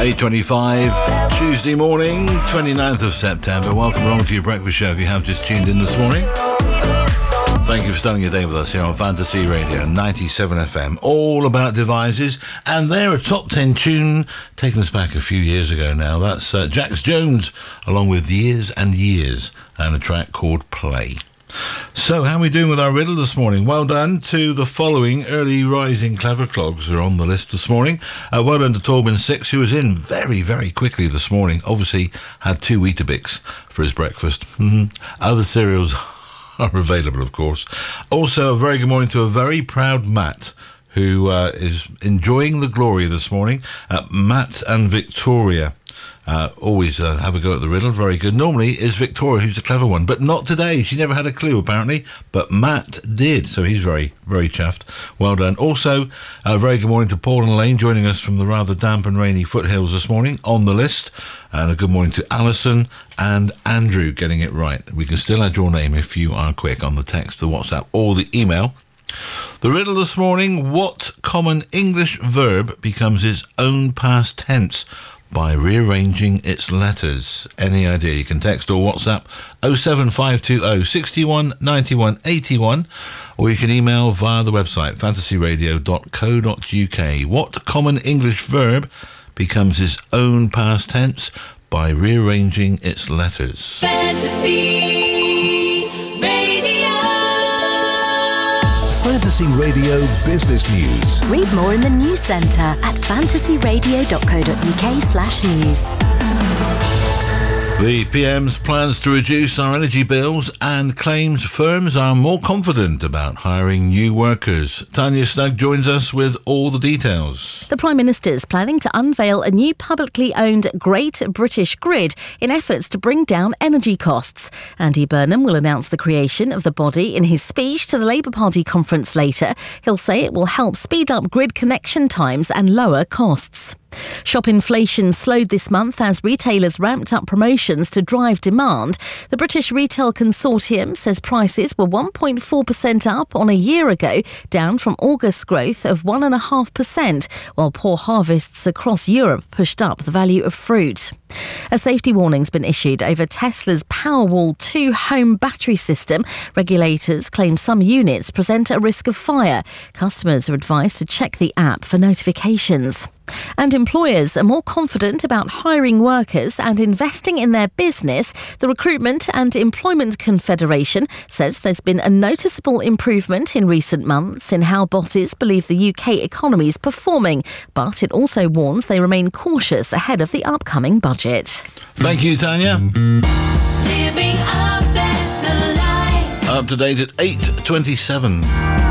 8:25, Tuesday morning, 29th of September. Welcome along to your breakfast show if you have just tuned in this morning. Thank you for starting your day with us here on Fantasy Radio 97 FM. All about devices, and they're a top 10 tune taking us back a few years ago now. That's Jax Jones, along with Years and Years, and a track called Play. So, how are we doing with our riddle this morning? Well done to the following early rising clever clogs who are on the list this morning. Well done to Torben 6, who was in very, very quickly this morning. Obviously had 2 Weetabix for his breakfast. Other cereals are available, of course. Also, a very good morning to a very proud Matt, who is enjoying the glory this morning. Matt and Victoria. Always have a go at the riddle. Very good. Normally it's Victoria who's the clever one, but not today. She never had a clue, apparently, but Matt did, so he's very, very chuffed. Well done. Also, a very good morning to Paul and Elaine, joining us from the rather damp and rainy foothills this morning on the list. And a good morning to Alison and Andrew, getting it right. We can still add your name if you are quick on the text, the WhatsApp or the email. The riddle this morning: what common English verb becomes its own past tense by rearranging its letters? Any idea? You can text or WhatsApp 07520 61 91 81, or you can email via the website fantasyradio.co.uk. What common English verb becomes its own past tense by rearranging its letters? Fantasy Radio. Fantasy Radio Business News. Read more in the news centre at fantasyradio.co.uk/news. The PM's plans to reduce our energy bills and claims firms are more confident about hiring new workers. Tanya Snug joins us with all the details. The Prime Minister is planning to unveil a new publicly owned Great British Grid in efforts to bring down energy costs. Andy Burnham will announce the creation of the body in his speech to the Labour Party conference later. He'll say it will help speed up grid connection times and lower costs. Shop inflation slowed this month as retailers ramped up promotions to drive demand. The British Retail Consortium says prices were 1.4% up on a year ago, down from August's growth of 1.5%, while poor harvests across Europe pushed up the value of fruit. A safety warning's been issued over Tesla's Powerwall 2 home battery system. Regulators claim some units present a risk of fire. Customers are advised to check the app for notifications. And employers are more confident about hiring workers and investing in their business. The Recruitment and Employment Confederation says there's been a noticeable improvement in recent months in how bosses believe the UK economy is performing, but it also warns they remain cautious ahead of the upcoming budget. Thank you, Tanya. Living a better life. Up to date at 8:27.